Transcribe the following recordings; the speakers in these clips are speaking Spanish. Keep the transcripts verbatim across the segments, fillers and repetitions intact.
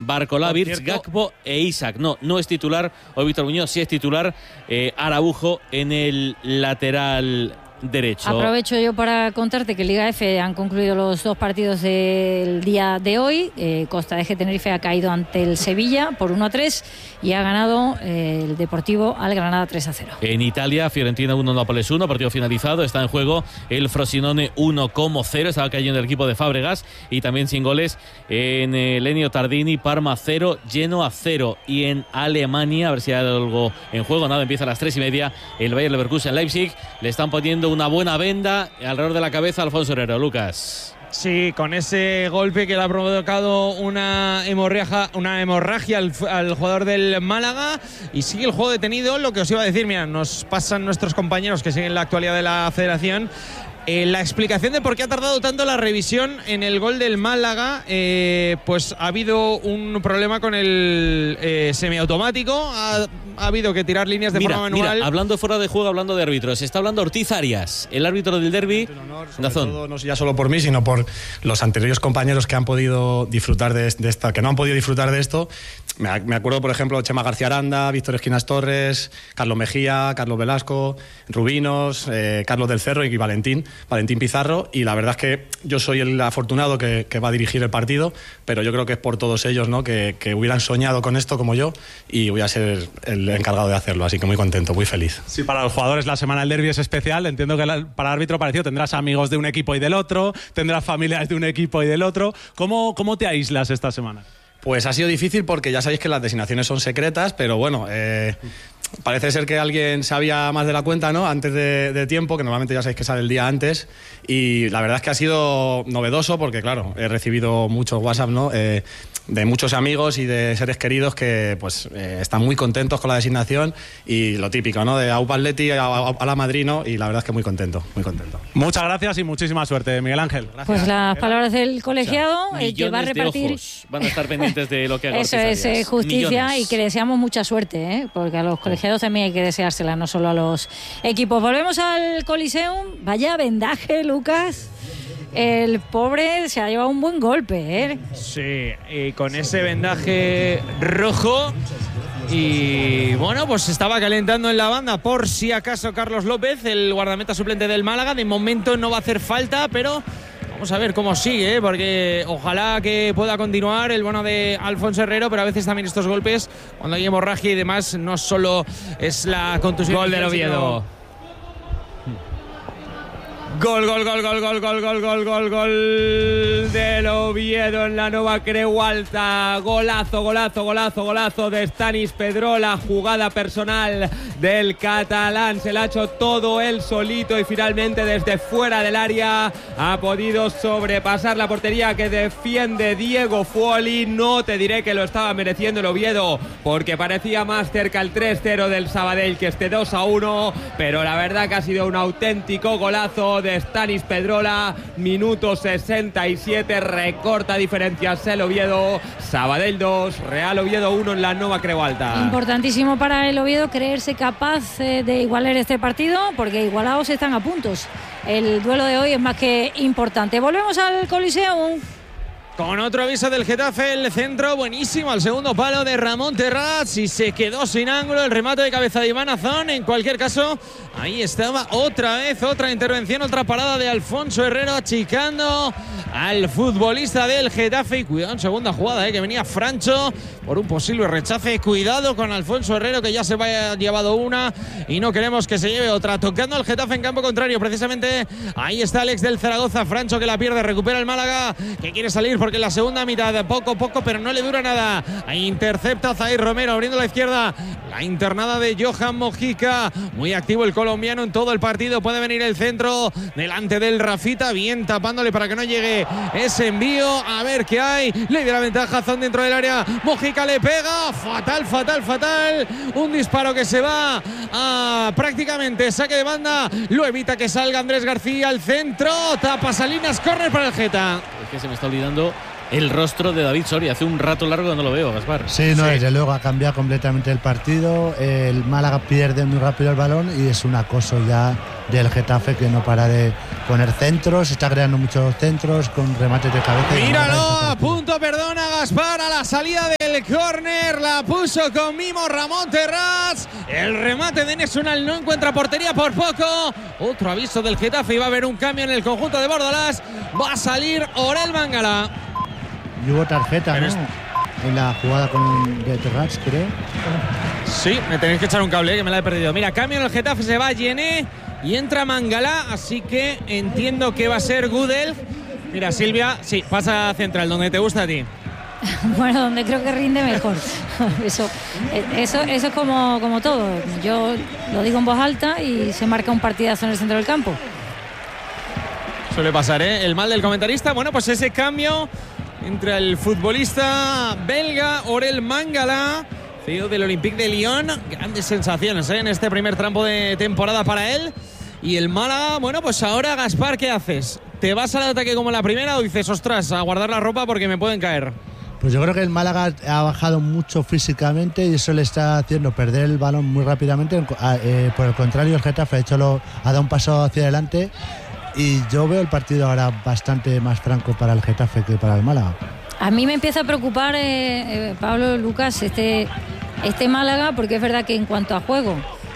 Barcola, Gakpo e Isaac. No, no es titular hoy Víctor Muñoz, sí es titular eh, Araujo en el lateral derecho. Aprovecho yo para contarte que en Liga F han concluido los dos partidos del día de hoy. eh, Costa de G Tenerife ha caído ante el Sevilla por uno a tres y ha ganado eh, el Deportivo al Granada tres a cero. En Italia, Fiorentina uno, Nápoles uno, partido finalizado. Está en juego el Frosinone uno como cero. Estaba cayendo el equipo de Fábregas y también sin goles en el Ennio Tardini. Parma cero, Genoa cero. Y en Alemania, a ver si hay algo en juego. Nada, empieza a las tres y media el Bayer Leverkusen Leipzig. Le están poniendo una buena venda alrededor de la cabeza a Alfonso Herrero. Lucas. Sí, con ese golpe que le ha provocado una hemorragia, una hemorragia al, al jugador del Málaga, y sigue el juego detenido. Lo que os iba a decir, mira, nos pasan nuestros compañeros que siguen la actualidad de la Federación. Eh, la explicación de por qué ha tardado tanto la revisión en el gol del Málaga, eh, pues ha habido un problema con el eh, semiautomático, ha, ha habido que tirar líneas de mira, forma manual. Mira, hablando fuera de juego, hablando de árbitros, está hablando Ortiz Arias, el árbitro del derbi. Sobre todo, no ya solo por mí, sino por los anteriores compañeros que han podido disfrutar de, de esta, que no han podido disfrutar de esto. Me, me acuerdo, por ejemplo, Chema García Aranda, Víctor Esquinas Torres, Carlos Mejía, Carlos Velasco, Rubinos, eh, Carlos del Cerro y Valentín. Valentín Pizarro, y la verdad es que yo soy el afortunado que, que va a dirigir el partido, pero yo creo que es por todos ellos, ¿no? que, que hubieran soñado con esto como yo, y voy a ser el encargado de hacerlo, así que muy contento, muy feliz. Sí, para los jugadores la semana del derbi es especial. Entiendo que la, para el árbitro parecido tendrás amigos de un equipo y del otro, tendrás familiares de un equipo y del otro. ¿Cómo, cómo te aíslas esta semana? Pues ha sido difícil porque ya sabéis que las designaciones son secretas, pero bueno, eh, parece ser que alguien sabía más de la cuenta, ¿no? Antes de, de tiempo, que normalmente ya sabéis que sale el día antes, y la verdad es que ha sido novedoso porque, claro, he recibido muchos WhatsApp, ¿no? Eh, de muchos amigos y de seres queridos que pues eh, están muy contentos con la designación, y lo típico, ¿no? De Aupa Atleti a, a, a la Madrid, ¿no? Y la verdad es que muy contento, muy contento. Muchas gracias y muchísima suerte, Miguel Ángel. Gracias. Pues las palabras del colegiado, o sea, el que va a repartir. Van a estar pendientes de lo que haga. Eso es eh, justicia. Millones. Y que deseamos mucha suerte, ¿eh? Porque a los colegiados también hay que deseársela, no solo a los equipos. Volvemos al Coliseum. Vaya vendaje, Lucas. El pobre se ha llevado un buen golpe, ¿eh? Sí, y con ese vendaje rojo. Y bueno, pues estaba calentando en la banda por si acaso Carlos López, el guardameta suplente del Málaga. De momento no va a hacer falta, pero vamos a ver cómo sigue, ¿eh? Porque ojalá que pueda continuar el bono de Alfonso Herrero, pero a veces también estos golpes, cuando hay hemorragia y demás, no solo es la contusión. Gol del Oviedo. Gol, gol, gol, gol, gol, gol, gol, gol, gol, gol del Oviedo en la Nova Creu Alta. Golazo, golazo, golazo, golazo de Stanis Pedrola. Jugada personal del catalán. Se la ha hecho todo él solito y finalmente desde fuera del área ha podido sobrepasar la portería que defiende Diego Fuoli. No te diré que lo estaba mereciendo el Oviedo porque parecía más cerca el tres cero del Sabadell que este dos a uno, pero la verdad que ha sido un auténtico golazo de Stanis Pedrola. Minuto sesenta y siete, recorta diferencias el Oviedo. Sabadell dos, Real Oviedo uno en la Nova Creu Alta. Importantísimo para el Oviedo creerse capaz eh, de igualar este partido, porque igualados están a puntos. El duelo de hoy es más que importante. Volvemos al Coliseum. Con otro aviso del Getafe, el centro buenísimo al segundo palo de Ramón Terrats y se quedó sin ángulo el remate de cabeza de Iván Azón. En cualquier caso, ahí estaba otra vez, otra intervención, otra parada de Alfonso Herrero achicando al futbolista del Getafe. Y cuidado en segunda jugada, eh, que venía Francho por un posible rechace. Cuidado con Alfonso Herrero, que ya se vaya llevado una y no queremos que se lleve otra. Tocando al Getafe en campo contrario, precisamente ahí está Alex del Zaragoza. Francho que la pierde, recupera el Málaga, que quiere salir porque en la segunda mitad poco poco, pero no le dura nada. Ahí intercepta Zair Romero abriendo la izquierda, la internada de Johan Mojica. Muy activo el colombiano en todo el partido. Puede venir el centro delante del Rafita, bien tapándole para que no llegue ese envío. A ver qué hay. Le dio la ventaja a Zon dentro del área. Mojica le pega, fatal, fatal, fatal. Un disparo que se va a prácticamente saque de banda. Lo evita que salga Andrés García al centro. Tapa Salinas, córner para el Geta. Es que se me está olvidando el rostro de David Soria. Hace un rato largo que no lo veo, Gaspar. Sí, no, sí. Desde luego ha cambiado completamente el partido. El Málaga pierde muy rápido el balón y es un acoso ya del Getafe que no para de poner centros, está creando muchos centros con remates de cabeza. Míralo, a punto, perdona Gaspar, a la salida del córner, la puso con mimo Ramón Terrats. El remate de Nesunal no encuentra portería por poco. Otro aviso del Getafe y va a haber un cambio en el conjunto de Bordalás. Va a salir Orel Mangala. Y hubo tarjeta, ¿no? Es... en la jugada con de Terrats, creo. Sí, me tenéis que echar un cable, eh, que me la he perdido. Mira, cambio en el Getafe, se va Yené y entra Mangala, así que entiendo que va a ser Gudel. Mira, Silvia, sí, pasa a central, donde te gusta a ti. Bueno, donde creo que rinde mejor. Eso, eso, eso es como, como todo. Yo lo digo en voz alta y se marca un partidazo en el centro del campo. Suele pasar, ¿eh? El mal del comentarista. Bueno, pues ese cambio entre el futbolista belga Orel Mangala, cedido del Olympique de Lyon. Grandes sensaciones, ¿eh? En este primer tramo de temporada para él. Y el Málaga, bueno, pues ahora, Gaspar, ¿qué haces? ¿Te vas al ataque como la primera o dices, ostras, a guardar la ropa porque me pueden caer? Pues yo creo que el Málaga ha bajado mucho físicamente y eso le está haciendo perder el balón muy rápidamente. Eh, por el contrario, el Getafe ha, hecho lo, ha dado un paso hacia adelante y yo veo el partido ahora bastante más franco para el Getafe que para el Málaga. A mí me empieza a preocupar, eh, eh, Pablo, Lucas, este, este Málaga, porque es verdad que en cuanto a juego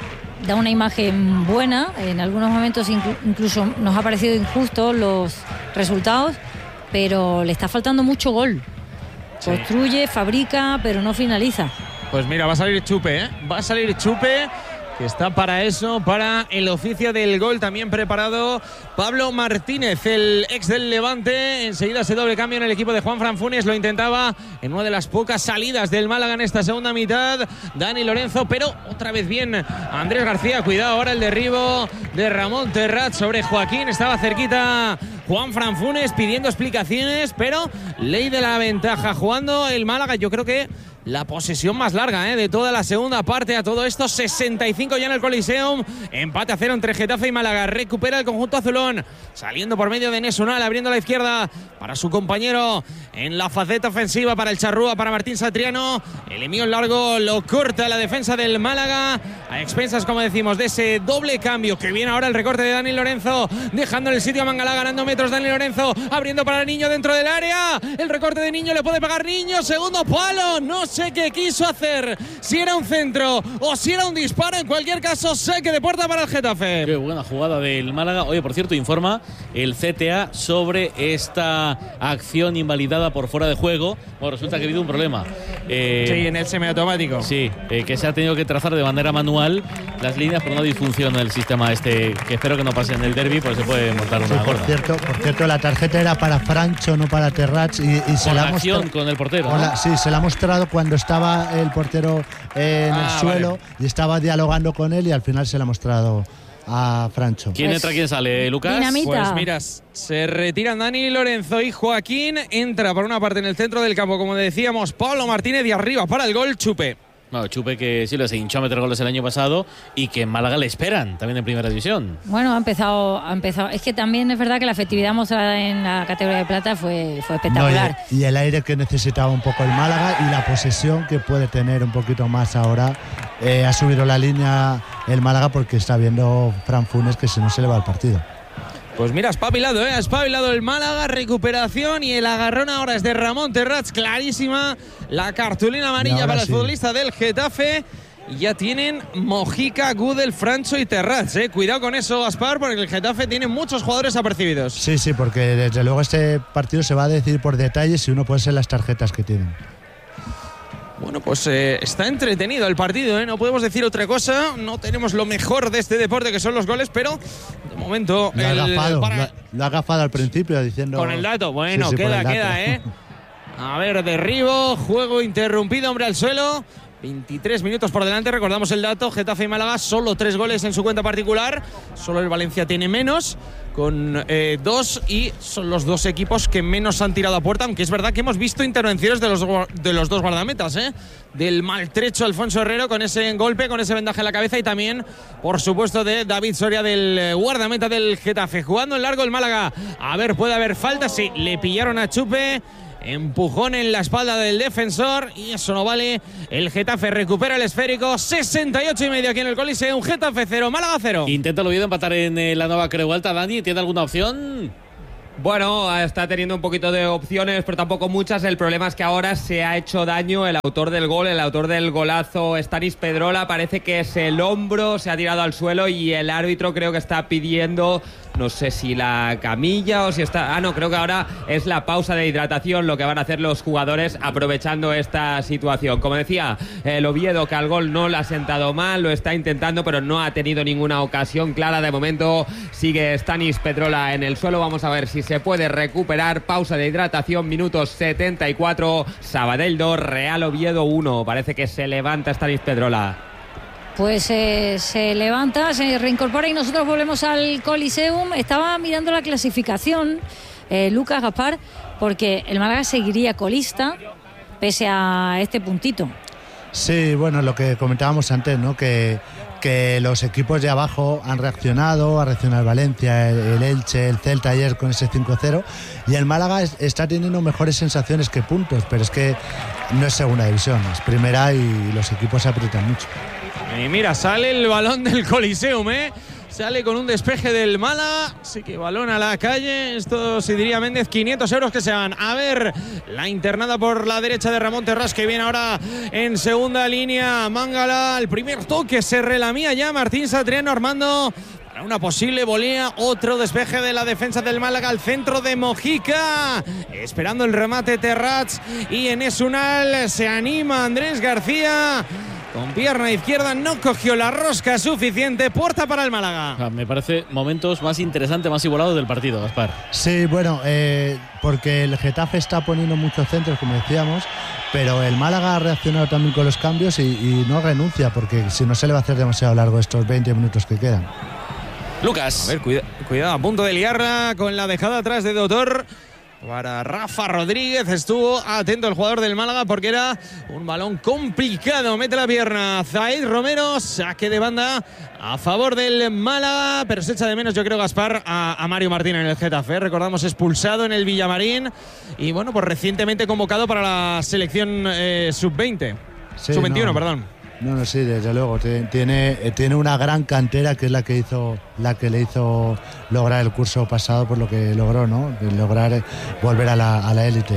da una imagen buena, en algunos momentos inclu- incluso nos ha parecido injusto los resultados, pero le está faltando mucho gol. Sí. Construye, fabrica, pero no finaliza. Pues mira, va a salir Chupe, ¿eh? Va a salir Chupe, que está para eso, para el oficio del gol. También preparado Pablo Martínez, el ex del Levante. Enseguida ese doble cambio en el equipo de Juanfran Funes. Lo intentaba en una de las pocas salidas del Málaga en esta segunda mitad Dani Lorenzo, pero otra vez bien Andrés García. Cuidado ahora el derribo de Ramón Terrats sobre Joaquín. Estaba cerquita Juanfran Funes pidiendo explicaciones, pero ley de la ventaja jugando el Málaga. Yo creo que la posesión más larga, ¿eh? de toda la segunda parte. A todo esto, sesenta y cinco ya en el Coliseum. Empate a cero entre Getafe y Málaga. Recupera el conjunto azulón, saliendo por medio de Nesunal, abriendo a la izquierda para su compañero en la faceta ofensiva, para el Charrúa, para Martín Satriano. El envío largo lo corta la defensa del Málaga, a expensas, como decimos, de ese doble cambio. Que viene ahora el recorte de Dani Lorenzo, dejando en el sitio a Mangala, ganando metros Dani Lorenzo, abriendo para Niño dentro del área. El recorte de Niño, le puede pegar Niño, segundo palo. No sé qué quiso hacer, si era un centro o si era un disparo. En cualquier caso, saque de puerta para el Getafe. Qué buena jugada del Málaga. Oye, por cierto, informa el C T A sobre esta acción invalidada por fuera de juego. Bueno, resulta que ha habido un problema. Eh, sí, en el semiautomático. Sí, eh, que se ha tenido que trazar de manera manual las líneas, pero no disfunciona el sistema este, que espero que no pase en el derbi, porque se puede montar una sí, por gorda. cierto, por cierto, la tarjeta era para Francho, no para Terrats, y, y se la ha mostrado con el portero, ¿no? la, sí, se la ha mostrado cuando estaba el portero en ah, el suelo, vale. Y estaba dialogando con él y al final se la ha mostrado a Francho. ¿Quién pues, entra, quién sale, Lucas? Dinamita. Pues mira, se retiran Dani Lorenzo y Joaquín. Entra por una parte en el centro del campo, como decíamos, Pablo Martínez, y arriba para el gol Chupe. No, Chupe, que sí les hinchó a meter goles el año pasado y que en Málaga le esperan también en primera división. Bueno, ha empezado, ha empezado. Es que también es verdad que la efectividad mostrada en la categoría de plata fue, fue espectacular. No, y, y el aire que necesitaba un poco el Málaga y la posesión que puede tener un poquito más ahora. Eh, ha subido la línea el Málaga porque está viendo Fran Funes que si no se le va el partido. Pues mira, espabilado, ¿eh? espabilado el Málaga, recuperación, y el agarrón ahora es de Ramón Terrats, clarísima la cartulina amarilla para sí. El futbolista del Getafe. Y ya tienen Mojica, Gudel, Francho y Terrats, ¿eh? Cuidado con eso, Gaspar, porque el Getafe tiene muchos jugadores apercibidos. Sí, sí, porque desde luego este partido se va a decidir por detalles y uno puede ser las tarjetas que tienen. Bueno, pues eh, está entretenido el partido, ¿eh? No podemos decir otra cosa. No tenemos lo mejor de este deporte, que son los goles, pero de momento... Lo ha agafado, para... lo, lo ha agafado al principio diciendo... Con el dato, bueno, sí, sí, queda, queda, ¿eh? A ver, derribo, juego interrumpido, hombre al suelo. veintitrés minutos por delante, recordamos el dato, Getafe y Málaga solo tres goles en su cuenta particular, solo el Valencia tiene menos, con eh, dos, y son los dos equipos que menos han tirado a puerta, aunque es verdad que hemos visto intervenciones de los, de los dos guardametas, ¿eh? Del maltrecho Alfonso Herrero con ese golpe, con ese vendaje en la cabeza, y también, por supuesto, de David Soria, del guardameta del Getafe. Jugando en largo el Málaga, a ver, puede haber falta, sí, le pillaron a Chupe empujón en la espalda del defensor y eso no vale. El Getafe recupera el esférico. sesenta y ocho y medio aquí en el Coliseum. Getafe cero, Málaga cero. Intenta el Oviedo empatar en eh, la Nova Creu Alta. Dani, ¿tiene alguna opción? Bueno, está teniendo un poquito de opciones, pero tampoco muchas. El problema es que ahora se ha hecho daño el autor del gol, el autor del golazo, Stanis Pedrola. Parece que es el hombro, se ha tirado al suelo y el árbitro creo que está pidiendo, no sé si la camilla o si está... Ah, no, creo que ahora es la pausa de hidratación lo que van a hacer los jugadores aprovechando esta situación. Como decía, el Oviedo, que al gol no le ha sentado mal, lo está intentando, pero no ha tenido ninguna ocasión clara. De momento sigue Stanis Pedrola en el suelo. Vamos a ver si se puede recuperar. Pausa de hidratación, minutos setenta y cuatro. Sabadell dos, Real Oviedo uno. Parece que se levanta Stanis Pedrola. Pues eh, se levanta, se reincorpora y nosotros volvemos al Coliseum. Estaba mirando la clasificación, eh, Lucas, Gaspar, porque el Málaga seguiría colista pese a este puntito. Sí, bueno, lo que comentábamos antes, ¿no? Que, que los equipos de abajo han reaccionado, ha reaccionado el Valencia, el, el Elche, el Celta ayer con ese cinco cero, y el Málaga es, está teniendo mejores sensaciones que puntos, pero es que no es segunda división, es primera y los equipos se aprietan mucho. Y mira, sale el balón del Coliseum, ¿eh? Sale con un despeje del Málaga. Así que balón a la calle. Esto, si diría Méndez, quinientos euros que se van. A ver, la internada por la derecha de Ramón Terrás, que viene ahora en segunda línea. Mangala, el primer toque se relamía ya Martín Satriano armando para una posible volea. Otro despeje de la defensa del Málaga al centro de Mojica. Esperando el remate Terrats. Y en Esunal se anima Andrés García. Con pierna izquierda no cogió la rosca suficiente. Puerta para el Málaga. Ah, me parece momentos más interesantes, más igualados del partido, Gaspar. Sí, bueno, eh, porque el Getafe está poniendo muchos centros, como decíamos, pero el Málaga ha reaccionado también con los cambios y, y no renuncia, porque si no se le va a hacer demasiado largo estos veinte minutos que quedan. Lucas. A ver, cuida, cuidado, a punto de liarla con la dejada atrás de Doctor. Para Rafa Rodríguez, estuvo atento el jugador del Málaga porque era un balón complicado. Mete la pierna Zaid Romero, saque de banda a favor del Málaga, pero se echa de menos, yo creo, Gaspar, a, a Mario Martín en el Getafe. Recordamos, expulsado en el Villamarín y bueno, pues recientemente convocado para la selección eh, sub veinte, sí, sub veintiuno, no. perdón. No, no, sí, desde luego. Tiene, tiene una gran cantera que es la que hizo, la que le hizo lograr el curso pasado por lo que logró, ¿no? De lograr volver a la, a la élite.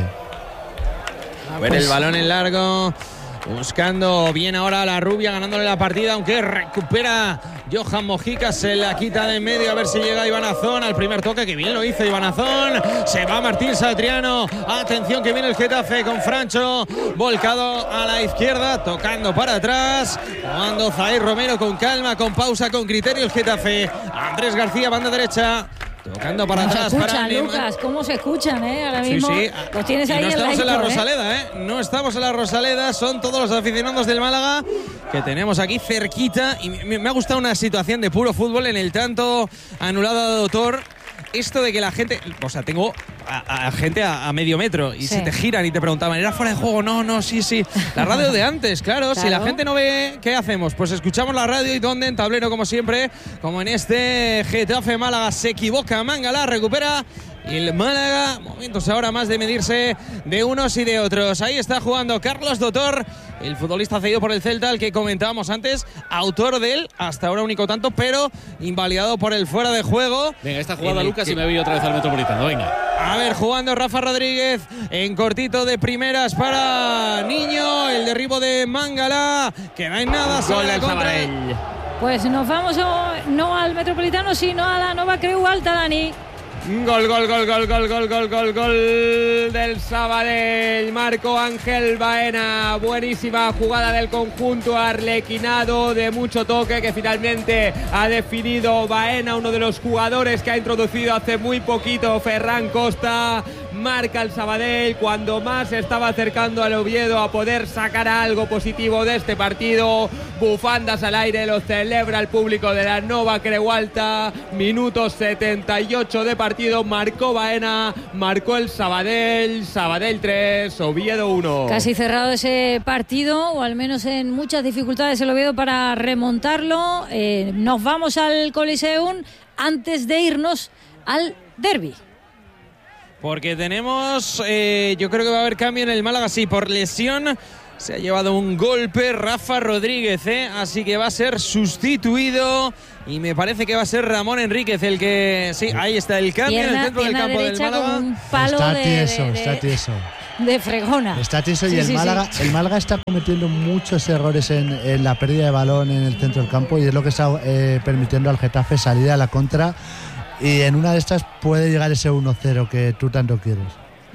A ver pues el balón en largo. Buscando bien ahora a la rubia, ganándole la partida, aunque recupera Johan Mojica, se la quita de en medio, a ver si llega Iván Azón al primer toque, que bien lo hizo Iván Azón. Se va Martín Satriano, atención que viene el Getafe con Francho, volcado a la izquierda, tocando para atrás, jugando Zaid Romero con calma, con pausa, con criterio el Getafe. Andrés García, banda derecha. Tocando para ¿Cómo atrás. se escuchan, para Lucas? ¿Cómo se escuchan, eh? Ahora mismo sí, sí. los tienes ahí no en estamos la en la intro, Rosaleda, ¿eh? ¿eh? No estamos en la Rosaleda, son todos los aficionados del Málaga que tenemos aquí cerquita. Y me, me ha gustado una situación de puro fútbol en el tanto anulado a Doctor. Esto de que la gente, o sea, tengo a, a gente a, a medio metro y sí. se te giran y te preguntaban, ¿era fuera de juego? No, no, sí, sí. La radio de antes, claro, claro. Si la gente no ve, ¿qué hacemos? Pues escuchamos la radio y donde en tablero, como siempre, como en este Getafe Málaga, se equivoca Mangala, recupera. Y el Málaga, momentos ahora más de medirse de unos y de otros. Ahí está jugando Carlos Doctor, el futbolista cedido por el Celta, el que comentábamos antes, autor del hasta ahora único tanto, pero invalidado por el fuera de juego. Venga, esta jugada, Lucas, que... y me voy otra vez al Metropolitano. Venga. A ver, jugando Rafa Rodríguez en cortito de primeras para Niño, el derribo de Mangala, que no hay nada. Gol del Sabadell. Pues nos vamos o, no al Metropolitano, sino a la Nova Creu Alta, Dani. Gol, gol, gol, gol, gol, gol, gol, gol, gol del Sabadell. Marco Ángel Baena. Buenísima jugada del conjunto arlequinado, de mucho toque, que finalmente ha definido Baena, uno de los jugadores que ha introducido hace muy poquito Ferran Costa. Marca el Sabadell cuando más se estaba acercando al Oviedo a poder sacar algo positivo de este partido. Bufandas al aire, lo celebra el público de la Nova Creu Alta. Minutos setenta y ocho de partido. Marcó Baena, marcó el Sabadell. Sabadell tres, Oviedo uno. Casi cerrado ese partido, o al menos en muchas dificultades el Oviedo para remontarlo. Eh, nos vamos al Coliseum antes de irnos al derbi. porque tenemos, eh, yo creo que va a haber cambio en el Málaga, sí, por lesión. Se ha llevado un golpe Rafa Rodríguez, ¿eh? Así que va a ser sustituido y me parece que va a ser Ramón Enríquez el que... Sí, ahí está el cambio pierna, en el centro del campo del Málaga. Un palo está de, tieso, de, de, está tieso. De fregona. Está tieso sí, y el, sí, Málaga, sí. el Málaga está cometiendo muchos errores en, en la pérdida de balón en el centro del campo y es lo que está eh, permitiendo al Getafe salir a la contra y en una de estas puede llegar ese uno cero que tú tanto quieres.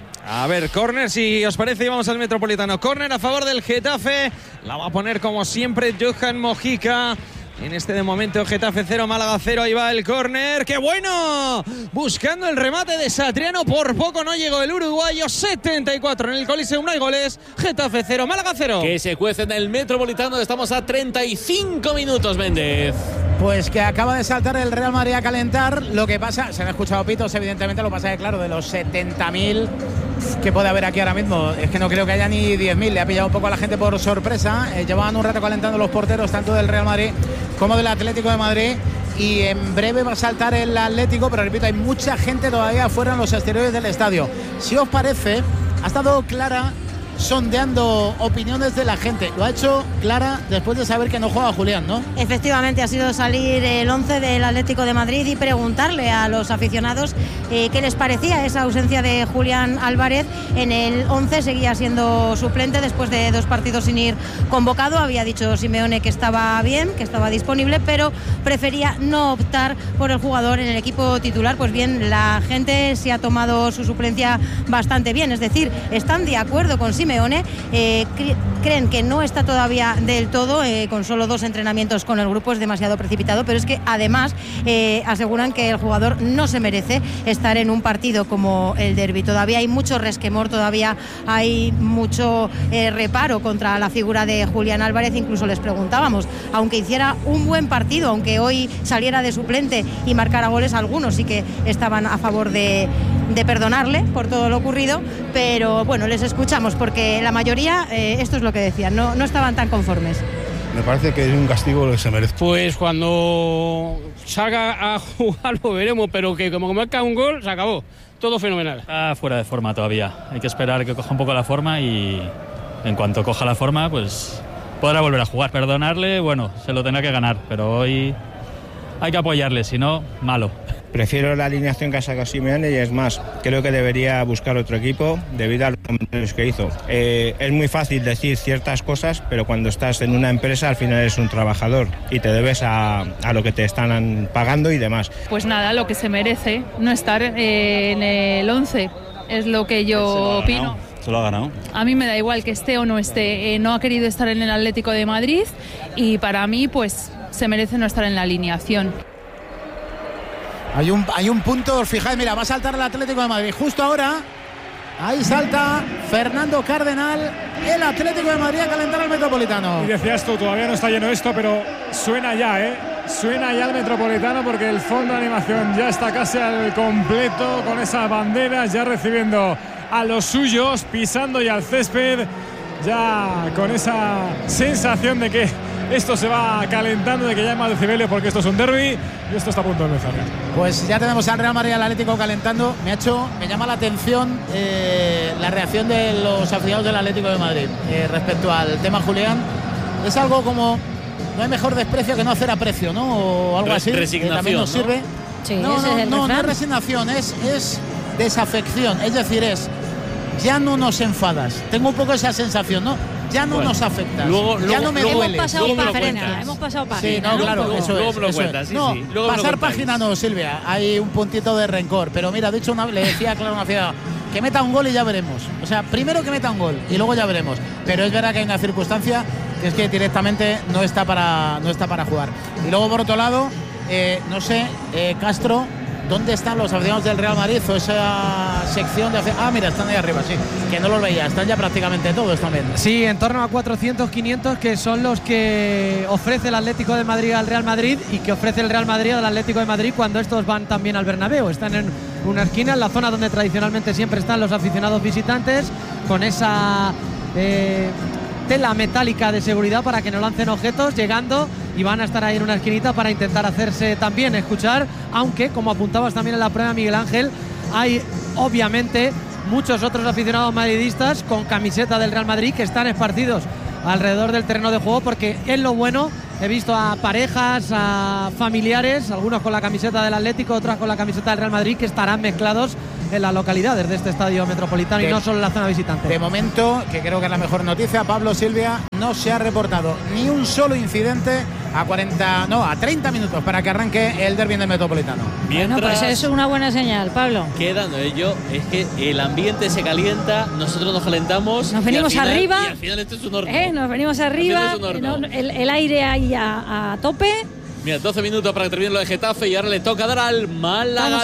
A ver, córner, si os parece, y vamos al Metropolitano. Córner a favor del Getafe. La va a poner como siempre Johan Mojica. En este de momento Getafe cero, Málaga cero. Ahí va el córner. ¡Qué bueno! Buscando el remate de Satriano. Por poco no llegó el uruguayo. setenta y cuatro en el Coliseum. No hay goles. Getafe cero, Málaga cero. Que se cuece en el Metropolitano. Estamos a treinta y cinco minutos, Méndez. Pues que acaba de saltar el Real Madrid a calentar. Lo que pasa, se han escuchado pitos, evidentemente. Lo que pasa es que, claro, de los setenta mil que puede haber aquí ahora mismo, es que no creo que haya ni diez mil. Le ha pillado un poco a la gente por sorpresa. Eh, llevaban un rato calentando los porteros, tanto del Real Madrid como del Atlético de Madrid. Y en breve va a saltar el Atlético, pero repito, hay mucha gente todavía afuera en los exteriores del estadio. Si os parece, ha estado Clara sondeando opiniones de la gente. Lo ha hecho Clara después de saber que no juega Julián, ¿no? Efectivamente, ha sido salir el once del Atlético de Madrid y preguntarle a los aficionados eh, qué les parecía esa ausencia de Julián Álvarez. En el once seguía siendo suplente después de dos partidos sin ir convocado. Había dicho Simeone que estaba bien, que estaba disponible, pero prefería no optar por el jugador en el equipo titular. Pues bien, la gente se ha tomado su suplencia bastante bien, es decir, están de acuerdo con Simeone. Eh, cre- creen que no está todavía del todo, eh, con solo dos entrenamientos con el grupo es demasiado precipitado, pero es que además eh, aseguran que el jugador no se merece estar en un partido como el derbi. Todavía hay mucho resquemor, todavía hay mucho eh, reparo contra la figura de Julián Álvarez. Incluso les preguntábamos, aunque hiciera un buen partido, aunque hoy saliera de suplente y marcara goles, algunos sí que estaban a favor de, de perdonarle por todo lo ocurrido, pero bueno, les escuchamos porque la mayoría, eh, esto es lo que decían, no, no estaban tan conformes. Me parece que es un castigo que se merece. Pues cuando salga a jugar lo veremos, pero que como marca un gol, se acabó. Todo fenomenal. Está fuera de forma todavía. Hay que esperar que coja un poco la forma y en cuanto coja la forma, pues podrá volver a jugar. Perdonarle, bueno, se lo tendrá que ganar, pero hoy hay que apoyarle, si no, malo. Prefiero la alineación que ha sacado Simeone y es más, creo que debería buscar otro equipo debido a los comentarios que hizo. Eh, es muy fácil decir ciertas cosas, pero cuando estás en una empresa al final eres un trabajador y te debes a, a lo que te están pagando y demás. Pues nada, lo que se merece, no estar eh, en el once, es lo que yo opino. Se lo ha ganado. A mí me da igual que esté o no esté, eh, no ha querido estar en el Atlético de Madrid y para mí pues se merece no estar en la alineación. Hay un, hay un punto, os fijáis, mira, va a saltar el Atlético de Madrid. Justo ahora, ahí salta Fernando Cardenal, el Atlético de Madrid a calentar al Metropolitano. Y decías tú, todavía no está lleno esto, pero suena ya, ¿eh? Suena ya el Metropolitano porque el fondo de animación ya está casi al completo con esas banderas, ya recibiendo a los suyos, pisando ya el césped, ya con esa sensación de que esto se va calentando, de que ya hay más decibelios porque esto es un derbi y esto está a punto de empezar. Pues ya tenemos al Real Madrid y al Atlético calentando. Me ha hecho, me llama la atención eh, la reacción de los aficionados del Atlético de Madrid eh, respecto al tema Julián. Es algo como, no hay mejor desprecio que no hacer aprecio, ¿no? O algo así. Resignación, que también nos sirve. ¿no? Sí, no, ese no, es el no, no refrán. es resignación, es, es desafección. Es decir, es, ya no nos enfadas. Tengo un poco esa sensación, ¿no? Ya no bueno, nos afectas. Luego, ya luego, no me luego, duele. Hemos pasado luego página, hemos pasado página. Sí, no, ¿no? claro, Luego- eso luego es. me lo eso es. cuentas, sí, no, sí. Luego me lo pasar contáis. página no, Silvia. Hay un puntito de rencor. Pero mira, de hecho, una, le decía claro una ciudad que meta un gol y ya veremos. O sea, primero que meta un gol y luego ya veremos. Pero es verdad que hay una circunstancia que es que directamente no está para, no está para jugar. Y luego, por otro lado, eh, no sé, eh, Castro, ¿dónde están los aficionados del Real Madrid o esa sección de aficionados? Ah, mira, están ahí arriba, sí. Que no los veía, están ya prácticamente todos también. Sí, en torno a cuatrocientos, quinientos, que son los que ofrece el Atlético de Madrid al Real Madrid y que ofrece el Real Madrid al Atlético de Madrid cuando estos van también al Bernabéu. Están en una esquina, en la zona donde tradicionalmente siempre están los aficionados visitantes, con esa eh, tela metálica de seguridad para que no lancen objetos, llegando, y van a estar ahí en una esquinita para intentar hacerse también escuchar, aunque, como apuntabas también en la prueba, Miguel Ángel, hay obviamente muchos otros aficionados madridistas con camiseta del Real Madrid que están esparcidos alrededor del terreno de juego, porque es lo bueno. He visto a parejas, a familiares, algunos con la camiseta del Atlético, otros con la camiseta del Real Madrid, que estarán mezclados en las localidades de este estadio metropolitano de, y no solo en la zona visitante. De momento, que creo que es la mejor noticia, Pablo, Silvia, no se ha reportado ni un solo incidente a cuarenta, no, a treinta minutos para que arranque el derbi del Metropolitano. Mientras, bueno, pues eso es una buena señal, Pablo. Quedan ello, es que el ambiente se calienta, nosotros nos calentamos. Nos venimos y al final, arriba. Y al final esto es un horno. Eh, nos venimos arriba, es un horno. el, el aire ahí a, a tope. Mira, doce minutos para que termine lo de Getafe y ahora le toca dar al Málaga.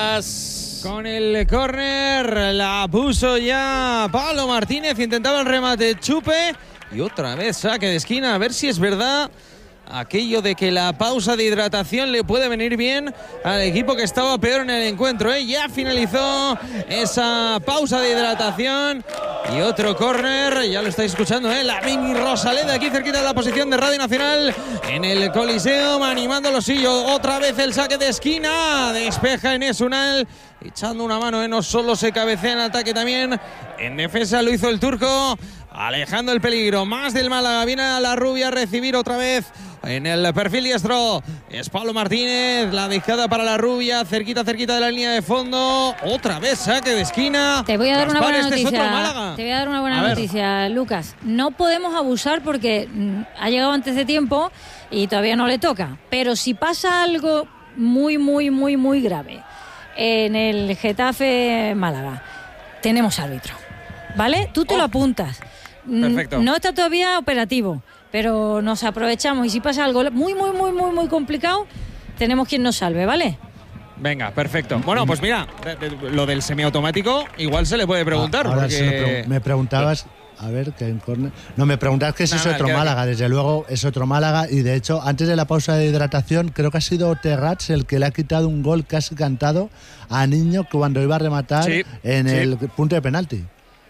Lucas. Con el córner la puso ya Pablo Martínez, intentaba el remate Chupe y otra vez saque de esquina, a ver si es verdad aquello de que la pausa de hidratación le puede venir bien al equipo que estaba peor en el encuentro, ¿eh? Ya finalizó esa pausa de hidratación y otro córner, ya lo estáis escuchando, ¿eh? La Mini Rosaleda aquí cerquita de la posición de Radio Nacional en el Coliseum, animando lo suyo. Otra vez el saque de esquina, despeja Enes Unal, echando una mano, ¿eh? No solo se cabecea en ataque, también en defensa lo hizo el turco, alejando el peligro. Más del Málaga, viene a la rubia a recibir otra vez en el perfil diestro. Es Pablo Martínez, la dejada para la rubia, cerquita, cerquita de la línea de fondo. Otra vez saque de esquina. Te voy a dar Gaspar, una buena este noticia. Te voy a dar una buena noticia, Lucas. No podemos abusar porque mm, ha llegado antes de tiempo y todavía no le toca. Pero si pasa algo muy, muy, muy, muy grave en el Getafe Málaga, tenemos árbitro, ¿vale? Tú te oh. lo apuntas. Perfecto. No está todavía operativo, pero nos aprovechamos y si pasa algo muy, muy, muy, muy, muy complicado, tenemos quien nos salve, ¿vale? Venga, perfecto. Bueno, pues mira, lo del semiautomático igual se le puede preguntar. Ahora porque... sí me, pre me preguntabas, a ver, que en córner. No, me preguntabas que si no, es otro Málaga, desde luego es otro Málaga y de hecho, antes de la pausa de hidratación, creo que ha sido Terrats el que le ha quitado un gol casi cantado a Niño cuando iba a rematar sí, en sí. el punto de penalti.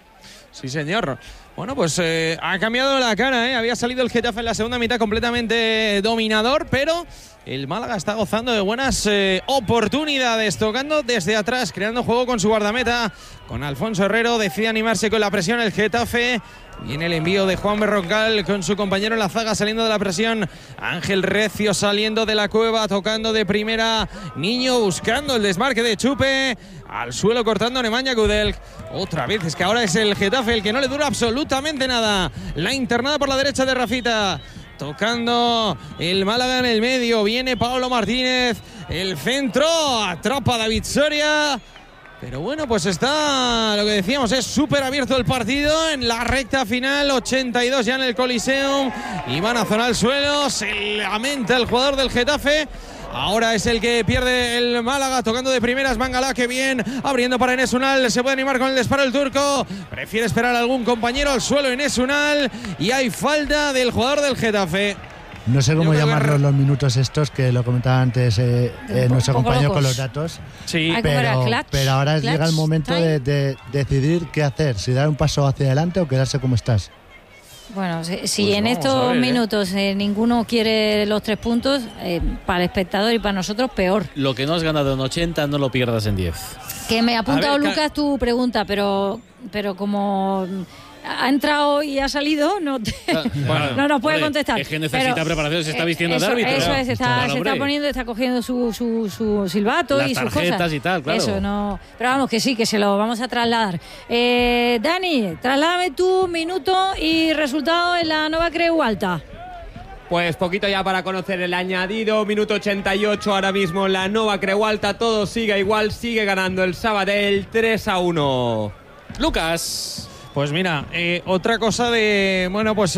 Sí, señor. Bueno, pues eh, ha cambiado la cara, ¿eh? Había salido el Getafe en la segunda mitad completamente dominador, pero el Málaga está gozando de buenas eh, oportunidades, tocando desde atrás, creando juego con su guardameta, con Alfonso Herrero, decide animarse con la presión el Getafe. Viene el envío de Juan Berrocal con su compañero en la zaga saliendo de la presión. Ángel Recio saliendo de la cueva, tocando de primera. Niño buscando el desmarque de Chupe. Al suelo cortando Nemanja Gudel. Otra vez, es que ahora es el Getafe el que no le dura absolutamente nada. La internada por la derecha de Rafita. Tocando el Málaga en el medio. Viene Pablo Martínez. El centro. Atrapa a David Soria. Pero bueno, pues está, lo que decíamos, es súper abierto el partido en la recta final, ochenta y dos ya en el Coliseum. Iván Azón al suelo, se lamenta el jugador del Getafe. Ahora es el que pierde el Málaga, tocando de primeras Mangala, que bien, abriendo para Enes Unal, se puede animar con el disparo el turco, prefiere esperar a algún compañero al suelo Enes Unal y hay falta del jugador del Getafe. No sé cómo llamarlos ver... los minutos estos, que lo comentaba antes eh, eh, nuestro compañero locos. Con los datos. Sí, pero, pero ahora clutch, llega el momento de, de decidir qué hacer, si dar un paso hacia adelante o quedarse como estás. Bueno, si, si pues en estos ver, minutos eh, ninguno quiere los tres puntos, eh, para el espectador y para nosotros peor. Lo que no has ganado en ochenta no lo pierdas en diez. Que me ha apuntado ver, Lucas tu pregunta, pero, pero como... ha entrado y ha salido, no, te, bueno, no nos puede hombre, contestar. Es que necesita pero, preparación, se está vistiendo eso, de árbitro. Eso es, está, claro, se está poniendo, está cogiendo su, su, su silbato las y sus cosas. Y tal, claro. Eso, no. Pero vamos, que sí, que se lo vamos a trasladar. Eh, Dani, trasládame tu minuto y resultado en la Nova Creu Alta. Pues poquito ya para conocer el añadido, minuto ochenta y ocho ahora mismo en la Nova Creu Alta, todo sigue igual, sigue ganando el Sabadell tres a uno. Lucas. Pues mira, eh, otra cosa de, bueno, pues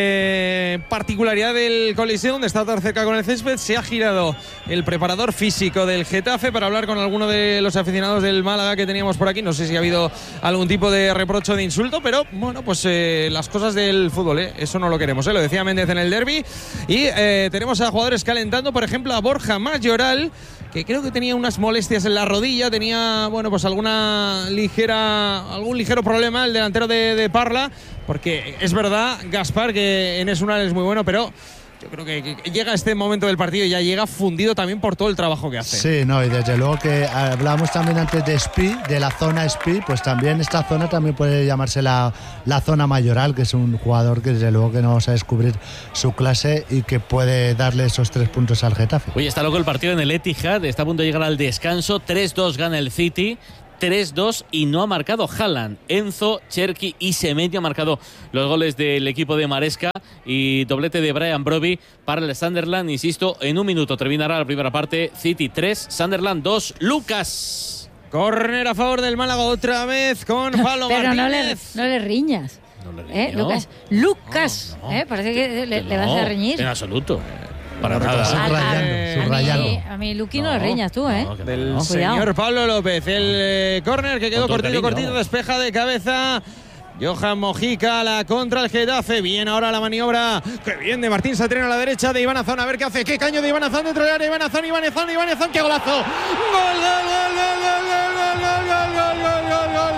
este particularidad del Coliseo, donde está tan cerca con el césped, se ha girado el preparador físico del Getafe para hablar con alguno de los aficionados del Málaga que teníamos por aquí. No sé si ha habido algún tipo de reproche o de insulto, pero bueno, pues eh, las cosas del fútbol, ¿eh? Eso no lo queremos, ¿eh? Lo decía Méndez en el derbi. Y eh, tenemos a jugadores calentando, por ejemplo, a Borja Mayoral, que creo que tenía unas molestias en la rodilla, tenía, bueno, pues alguna ligera, algún ligero problema el delantero de, de Parla, porque es verdad, Gaspar, que Enes Unal es muy bueno, pero yo creo que, que llega este momento del partido y ya llega fundido también por todo el trabajo que hace. Sí, no, y desde luego que hablábamos también antes de Spi, de la zona Spi, pues también esta zona también puede llamarse la, la zona mayoral, que es un jugador que desde luego que no vamos a descubrir su clase y que puede darle esos tres puntos al Getafe. Oye, está loco el partido en el Etihad, está a punto de llegar al descanso, tres dos gana el City. tres dos y no ha marcado Haaland. Enzo, Cherki y Semedo han marcado los goles del equipo de Maresca y doblete de Brian Brobbey para el Sunderland. Insisto, en un minuto terminará la primera parte. City tres, Sunderland dos. Lucas. Córner a favor del Málaga otra vez con Pablo Pero Martínez. no le, no le riñas. No le ¿Eh, Lucas? Lucas. No, no. ¿Eh? Parece que le, le vas a reñir. En absoluto. Para no, nada. Subrayando, subrayando. A mí, a mí Luqui, no, no le riñas tú, ¿eh? No, del no, señor Pablo López. El eh, córner que quedó cortito, cariño, cortito, despeja de cabeza. Johan Mojica, la contra el Getafe. Bien ahora la maniobra. Que bien de Martín Satriano a la derecha de Iván Azón. A ver qué hace. Qué caño de Iván Azón dentro del área. Iván Azón, Iván Azón, Iván Azón. Qué golazo. Gol, gol, gol, gol, gol, gol, gol, gol, gol, gol, gol,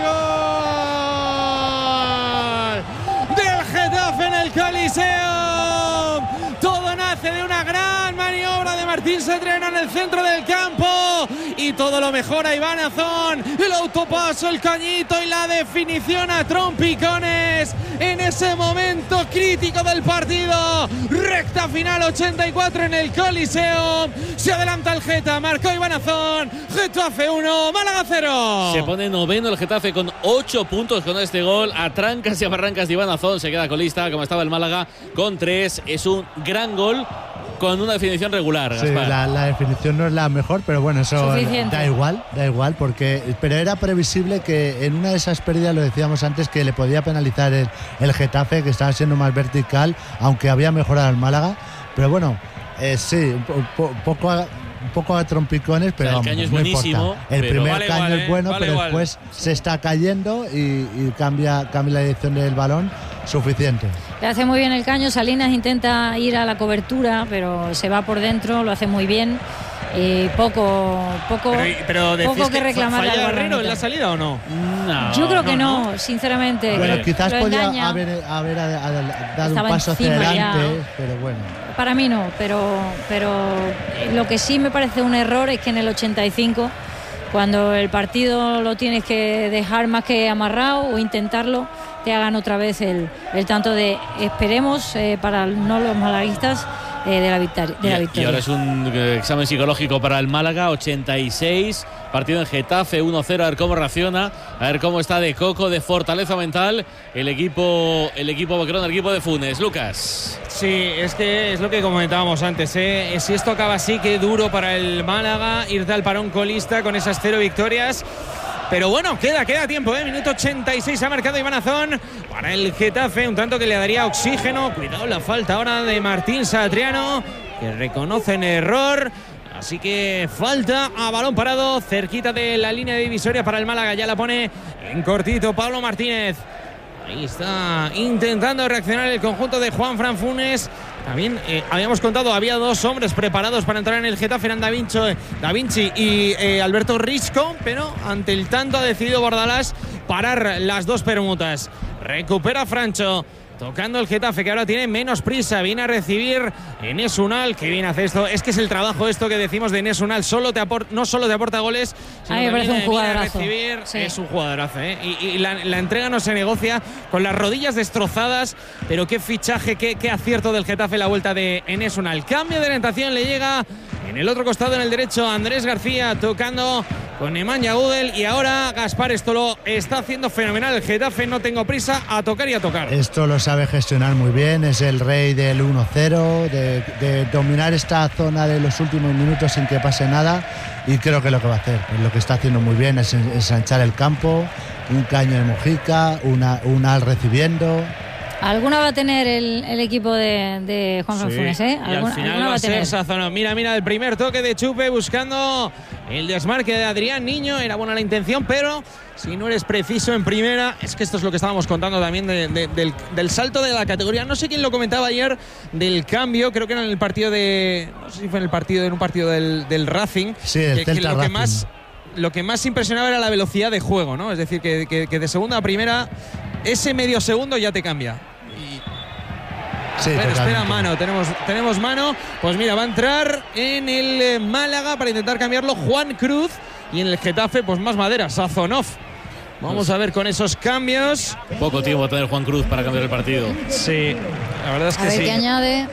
gol. Del Getafe en el Coliseo. Todo nace de una gran maniobra de Martín Satriano en el centro del campo. Y todo lo mejora Iván Azón. El autopaso, el cañito y la definición a trompicones en ese momento crítico del partido. Recta final ochenta y cuatro en el Coliseo. Se adelanta el Geta, marcó Iván Azón. Getafe uno, Málaga cero. Se pone noveno el Getafe con ocho puntos con este gol. A trancas y a barrancas de Iván Azón. Se queda colista como estaba el Málaga con tres. Es un gran gol con una definición regular. Sí, la, la definición no es la mejor, pero bueno, eso Suficiente. da igual, da igual, porque pero era previsible que en una de esas pérdidas, lo decíamos antes, que le podía penalizar el, el Getafe, que estaba siendo más vertical, aunque había mejorado el Málaga. Pero bueno, eh, sí, un, po, poco a, un poco a trompicones, pero o sea, el caño es buenísimo. El pero primer vale caño igual, es bueno, vale pero igual. después se está cayendo y, y cambia, cambia la dirección del balón. Suficiente. Le hace muy bien el caño. Salinas intenta ir a la cobertura, pero se va por dentro, lo hace muy bien. Y poco, poco, pero, pero poco que reclamar. ¿Falla Herrero en la salida o no? No. Yo creo que no, no sinceramente. Bueno, quizás lo podría engaña. haber, haber dado Estaba un paso hacia adelante, ya. pero bueno. Para mí no, pero, pero lo que sí me parece un error es que en el ochenta y cinco, cuando el partido lo tienes que dejar más que amarrado o intentarlo, te hagan otra vez el, el tanto de esperemos eh, para no los malaguistas eh, de, la victoria, de y, la victoria. Y ahora es un eh, examen psicológico para el Málaga, ochenta y seis, partido en Getafe, uno cero, a ver cómo reacciona, a ver cómo está de coco, de fortaleza mental el equipo, el equipo boquerón, el equipo de Funes. Lucas. Sí, es que es lo que comentábamos antes, ¿eh? Si esto acaba así, qué duro para el Málaga irte al parón colista con esas cero victorias. Pero bueno, queda, queda tiempo, ¿eh? Minuto ochenta y seis ha marcado Iván Azón para el Getafe, un tanto que le daría oxígeno. Cuidado la falta ahora de Martín Satriano, que reconoce en error. Así que falta a balón parado, cerquita de la línea de divisoria para el Málaga. Ya la pone en cortito Pablo Martínez. Ahí está intentando reaccionar el conjunto de Juanfran Funes. También eh, habíamos contado, había dos hombres preparados para entrar en el Getafe, eran Da Vinci, Da Vinci y eh, Alberto Risco, pero ante el tanto ha decidido Bordalás parar las dos permutas. Recupera Francho, tocando el Getafe, que ahora tiene menos prisa. Viene a recibir Enes Unal. Que bien hace esto. Es que es el trabajo esto que decimos de Enes Unal. Solo te apor- no solo te aporta goles, sino a mí me parece un jugadorazo. Recibir. Sí. Es un jugadorazo, ¿eh? Y, y la, la entrega no se negocia, con las rodillas destrozadas. Pero qué fichaje, qué, qué acierto del Getafe la vuelta de Enes Unal. Cambio de orientación, le llega en el otro costado, en el derecho, Andrés García, tocando con Nemanja Gudel. Y ahora Gaspar, esto lo está haciendo fenomenal el Getafe. No tengo prisa, a tocar y a tocar. Esto lo sabe gestionar muy bien, es el rey del uno cero, de, de dominar esta zona de los últimos minutos sin que pase nada, y creo que lo que va a hacer, lo que está haciendo muy bien es ensanchar el campo, un caño de Mojica, una, un al recibiendo. Alguna va a tener el, el equipo de, de Juan Sí. Funes, ¿eh? Y al final va, va a ser Sazonov. Mira, mira, el primer toque de Chupe buscando el desmarque de Adrián Niño. Era buena la intención, pero si no eres preciso en primera, es que esto es lo que estábamos contando también de, de, del, del salto de la categoría. No sé quién lo comentaba ayer del cambio, creo que era en el partido de, no sé si fue en el partido, en un partido del, del Racing. Sí, el que, que Celta lo que Racing. más lo que más impresionaba era la velocidad de juego, ¿no? Es decir, que, que, que de segunda a primera ese medio segundo ya te cambia. Sí, Pero espera, totalmente. mano, tenemos, tenemos mano. Pues mira, va a entrar en el eh, Málaga para intentar cambiarlo Juan Cruz. Y en el Getafe, pues más madera, Sazonov. Vamos a ver con esos cambios. Poco tiempo va a tener Juan Cruz para cambiar el partido. Sí, la verdad es A que ver sí. qué añade.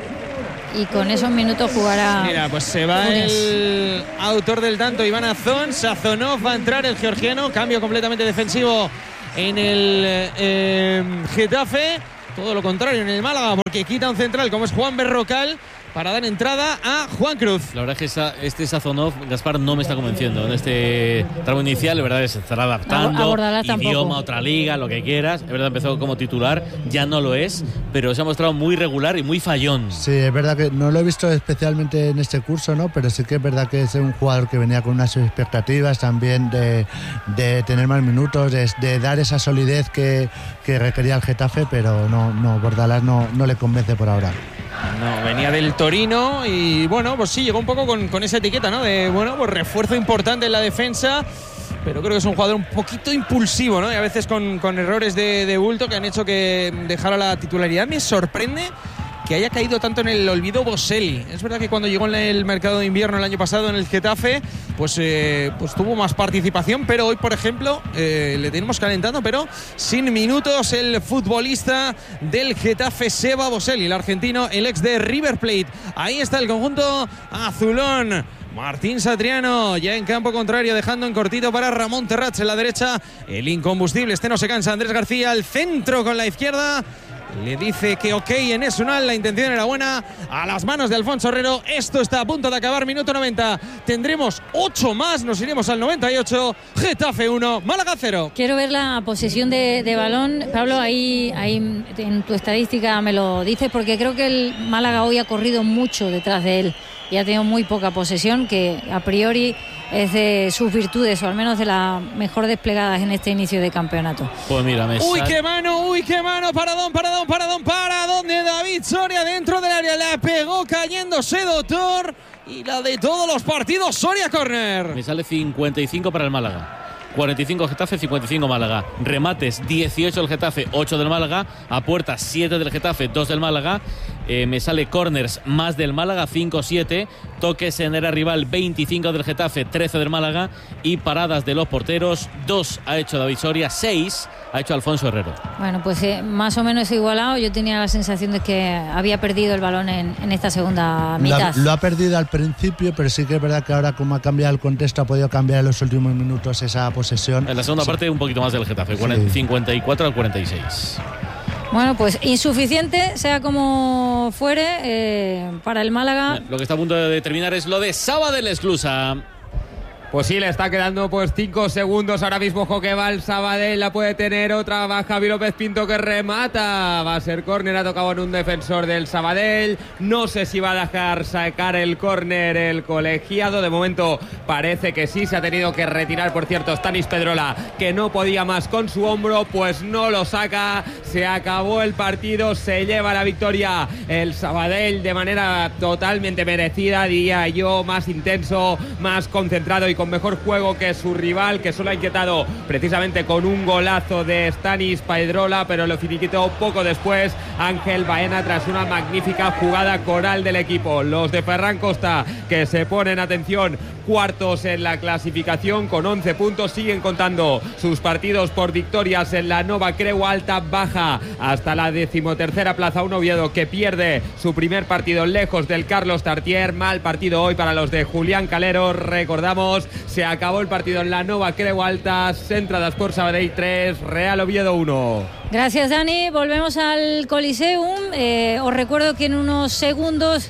Y con esos minutos jugará. Mira, pues se va Funes. el autor del tanto, Iván Azón. Sazonov va a entrar, el georgiano. Cambio completamente defensivo en el eh, Getafe. Todo lo contrario en el Málaga, porque quita un central como es Juan Berrocal para dar entrada a Juan Cruz. La verdad es que esa, este Sazonov, Gaspar, no me está convenciendo. En este tramo inicial, es verdad que se estará adaptando. A Bordalás tampoco. Idioma, otra liga, lo que quieras. Es verdad, empezó como titular, ya no lo es, pero se ha mostrado muy regular y muy fallón. Sí, es verdad que no lo he visto especialmente en este curso, ¿no? Pero sí que es verdad que es un jugador que venía con unas expectativas también de, de tener más minutos, de, de dar esa solidez que, que requería el Getafe, pero no, no Bordalás no, no le convence por ahora. No, venía del Torino y bueno, pues sí, llegó un poco con, con esa etiqueta, ¿no? De, bueno, pues refuerzo importante en la defensa, pero creo que es un jugador un poquito impulsivo, ¿no? Y a veces con, con errores de, de bulto que han hecho que dejara la titularidad. Me sorprende que haya caído tanto en el olvido Boselli. Es verdad que cuando llegó en el mercado de invierno el año pasado en el Getafe, pues, eh, pues tuvo más participación, pero hoy, por ejemplo, eh, le tenemos calentando, pero sin minutos el futbolista del Getafe, Seba Boselli, el argentino, el ex de River Plate. Ahí está el conjunto azulón. Martín Satriano ya en campo contrario, dejando en cortito para Ramón Terrats en la derecha. El incombustible, este no se cansa. Andrés García al centro con la izquierda. Le dice que ok en Esunal, la intención era buena. A las manos de Alfonso Herrero. Esto está a punto de acabar, minuto noventa. Tendremos ocho más, nos iremos al noventa y ocho. Getafe uno, Málaga cero. Quiero ver la posesión de, de balón. Pablo, ahí, ahí en tu estadística me lo dices, porque creo que el Málaga hoy ha corrido mucho detrás de él y ha tenido muy poca posesión, que a priori es de sus virtudes, o al menos de las mejor desplegadas en este inicio de campeonato. Pues mira, me Uy, sal- qué mano, uy, qué mano, paradón, paradón, paradón, paradón de David Soria dentro del área. La pegó cayéndose, doctor. Y la de todos los partidos, Soria Corner. Me sale cincuenta y cinco para el Málaga. cuarenta y cinco Getafe, cincuenta y cinco Málaga. Remates dieciocho del Getafe, ocho del Málaga. A puerta siete del Getafe, dos del Málaga. Eh, me sale corners más del Málaga, cinco siete. Toques en era rival, veinticinco del Getafe, trece del Málaga. Y paradas de los porteros, dos ha hecho David Soria, seis ha hecho Alfonso Herrero. Bueno, pues eh, más o menos igualado. Yo tenía la sensación de que había perdido el balón en, en esta segunda mitad. Lo, lo ha perdido al principio, pero sí que es verdad que ahora, como ha cambiado el contexto, ha podido cambiar en los últimos minutos esa posesión. En la segunda Sí. parte un poquito más del Getafe, Sí. cincuenta y cuatro al cuarenta y seis. Bueno, pues insuficiente, sea como fuere, eh, para el Málaga. Lo que está a punto de terminar es lo de Sabadell Esclusa. Pues sí, le está quedando pues cinco segundos ahora mismo. Ojo que va el Sabadell, la puede tener otra. Va Javi López Pinto que remata. Va a ser córner, ha tocado en un defensor del Sabadell. No sé si va a dejar sacar el córner el colegiado. De momento parece que sí, se ha tenido que retirar. Por cierto, Stanis Pedrola, que no podía más con su hombro, pues no lo saca. Se acabó el partido, se lleva la victoria el Sabadell de manera totalmente merecida, diría yo, más intenso, más concentrado y con mejor juego que su rival, que solo ha inquietado precisamente con un golazo de Stanis Pedrola, pero lo finiquitó poco después Ángel Baena tras una magnífica jugada coral del equipo. Los de Ferran Costa, que se ponen, atención, cuartos en la clasificación con once puntos, siguen contando sus partidos por victorias en la Nova Creu Alta, baja hasta la decimotercera plaza un Oviedo que pierde su primer partido lejos del Carlos Tartier. Mal partido hoy para los de Julián Calero. Recordamos, se acabó el partido en la Nova Creu Alta, entradas por Sabadell tres, Real Oviedo uno. Gracias, Dani. Volvemos al Coliseum. Eh, os recuerdo que en unos segundos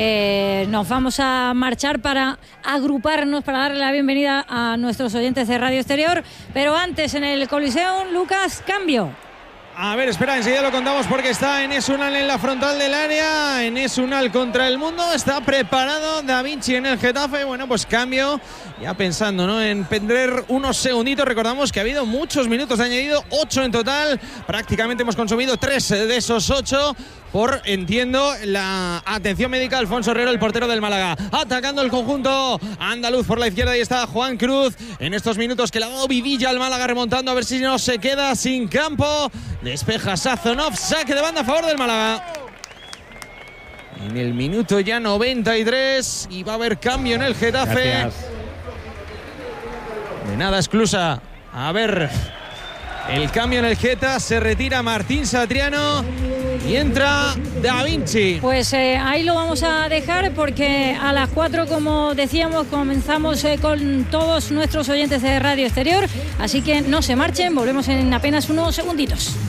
eh, nos vamos a marchar para agruparnos, para darle la bienvenida a nuestros oyentes de Radio Exterior. Pero antes, en el Coliseum, Lucas, cambio. A ver, espera, enseguida lo contamos porque está Enes Unal en la frontal del área. Enes Unal contra el mundo. Está preparado Da Vinci en el Getafe. Bueno, pues cambio. Ya pensando, ¿no?, en perder unos segunditos. Recordamos que ha habido muchos minutos de añadido, ocho en total. Prácticamente hemos consumido tres de esos ocho. Por, entiendo, la atención médica. Alfonso Herrero, el portero del Málaga, atacando el conjunto andaluz por la izquierda. Ahí está Juan Cruz en estos minutos que le ha dado vidilla al Málaga, remontando a ver si no se queda sin campo. Despeja Sazonov, saque de banda a favor del Málaga. En el minuto ya noventa y tres y va a haber cambio en el Getafe. Gracias. De nada, exclusa. A ver, el cambio en el Geta, se retira Martín Satriano y entra Da Vinci. Pues eh, ahí lo vamos a dejar porque a las cuatro, como decíamos, comenzamos eh, con todos nuestros oyentes de Radio Exterior. Así que no se marchen, volvemos en apenas unos segunditos.